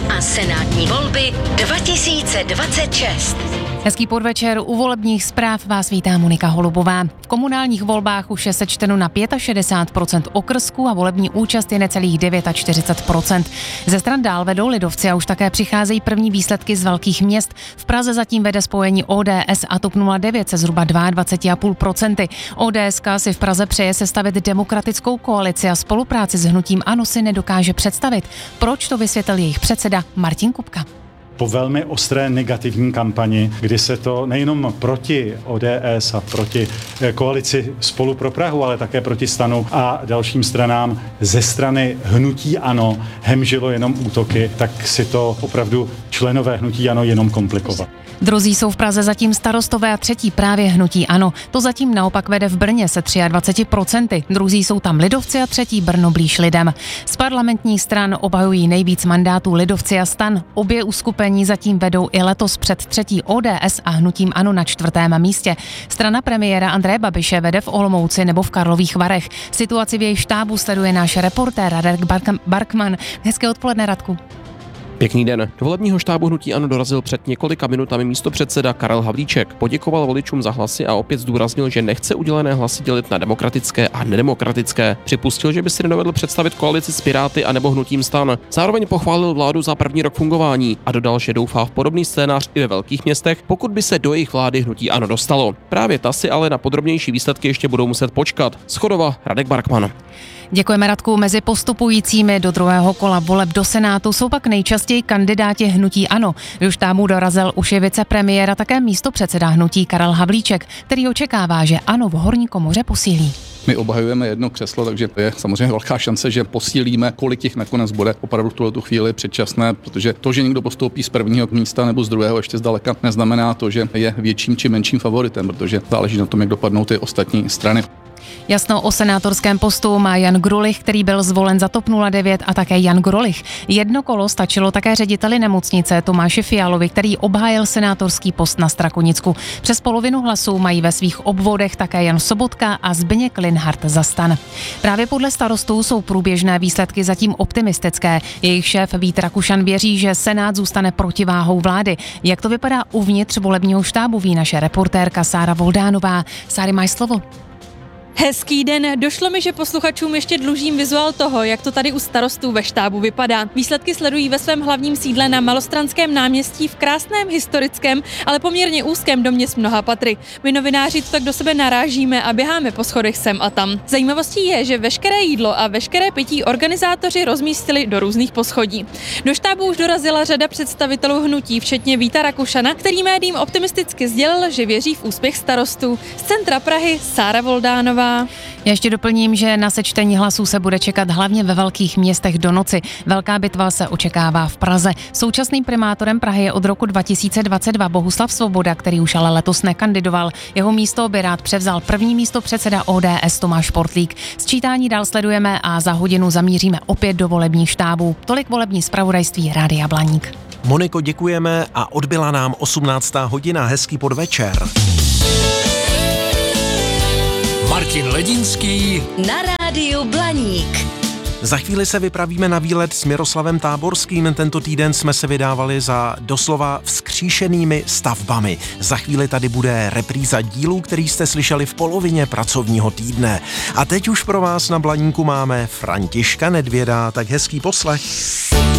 a senátní volby 2026. Hezký podvečer, u volebních zpráv vás vítá Monika Holubová. V komunálních volbách už je sečteno na 65% okrsků a volební účast je necelých 49%. Ze stran dál vedou lidovci a už také přicházejí první výsledky z velkých měst. V Praze zatím vede spojení ODS a TOP 09 se zhruba 22,5%. ODSK si v Praze přeje sestavit demokratickou koalici a spolupráci s hnutím ANO si nedokáže představit. Proč, to vysvětlil jejich předseda Martin Kupka. Po velmi ostré negativní kampani, kdy se to nejenom proti ODS a proti koalici Spolu pro Prahu, ale také proti STANu a dalším stranám ze strany hnutí ANO hemžilo jenom útoky, tak si to opravdu členové hnutí ANO jenom komplikovali. Druzí jsou v Praze zatím Starostové a třetí právě hnutí ANO. To zatím naopak vede v Brně se 23%. Druzí jsou tam lidovci a třetí Brno blíž lidem. Z parlamentních stran obhajují nejvíc mandátů lidovci a STAN. Obě uskupení zatím vedou i letos před třetí ODS a hnutím ANO na 4. místě. Strana premiéra Andreje Babiše vede v Olomouci nebo v Karlových Varech. Situaci v jejich štábu sleduje náš reportér Radek Barkman. Hezké odpoledne, Radku. Pěkný den. Do volebního štábu hnutí ANO dorazil před několika minutami místopředseda Karel Havlíček. Poděkoval voličům za hlasy a opět zdůraznil, že nechce udělené hlasy dělit na demokratické a nedemokratické. Připustil, že by si nedovedl představit koalici s Piráty a nebo hnutím STAN. Zároveň pochválil vládu za první rok fungování a dodal, že doufá v podobný scénář i ve velkých městech, pokud by se do jejich vlády hnutí ANO dostalo. Právě ta si ale na podrobnější výsledky ještě budou muset počkat. Z Chodova Radek Barkman. Děkujeme, Radku. Mezi postupujícími do druhého kola voleb do Senátu jsou pak nejčastěji kandidáti hnutí ANO. Do štábu dorazil už i vicepremiér a také místopředseda hnutí Karel Havlíček, který očekává, že ANO v horní komoře posílí. My obhajujeme jedno křeslo, takže je samozřejmě velká šance, že posílíme, kolik těch nakonec bude opravdu v tuhletu chvíli předčasné, protože to, že někdo postoupí z prvního místa nebo z druhého, ještě zdaleka neznamená to, že je větším či menším favoritem, protože záleží na tom, jak dopadnou ty ostatní strany. Jasno o senátorském postu má Jan Grulich, který byl zvolen za TOP 09 a také Jan Grolich. Jedno kolo stačilo také řediteli nemocnice Tomáši Fialovi, který obhájil senátorský post na Strakonicku. Přes polovinu hlasů mají ve svých obvodech také Jan Sobotka a Zbyněk Linhart za STAN. Právě podle starostů jsou průběžné výsledky zatím optimistické. Jejich šéf Vít Rakušan věří, že Senát zůstane protiváhou vlády. Jak to vypadá uvnitř volebního štábu, ví naše reportérka Sára Voldánová. Sáry, máš slovo. Hezký den, došlo mi, že posluchačům ještě dlužím vizuál toho, jak to tady u starostů ve štábu vypadá. Výsledky sledují ve svém hlavním sídle na Malostranském náměstí v krásném historickém, ale poměrně úzkém domě s mnoha patry. My novináři to tak do sebe narážíme a běháme po schodech sem a tam. Zajímavostí je, že veškeré jídlo a veškeré pití organizátoři rozmístili do různých poschodí. Do štábu už dorazila řada představitelů hnutí, včetně Víta Rakušana, který médiím optimisticky sdělil, že věří v úspěch starostů. Z centra Prahy Sára Voldánová. Já ještě doplním, že na sečtení hlasů se bude čekat hlavně ve velkých městech do noci. Velká bitva se očekává v Praze. Současným primátorem Prahy je od roku 2022 Bohuslav Svoboda, který už ale letos nekandidoval. Jeho místo by rád převzal první místopředseda ODS Tomáš Portlík. Sčítání dál sledujeme a za hodinu zamíříme opět do volebních štábů. Tolik volební zpravodajství Rádia Blaník. Moniko, děkujeme a odbyla nám 18. hodina. Hezký podvečer. Martin Ledinský Na rádiu Blaník. Za chvíli se vypravíme na výlet s Miroslavem Táborským. Tento týden jsme se vydávali za doslova vzkříšenými stavbami. Za chvíli tady bude repríza dílů, který jste slyšeli v polovině pracovního týdne. A teď už pro vás na Blaníku máme Františka Nedvěda, tak hezký poslech.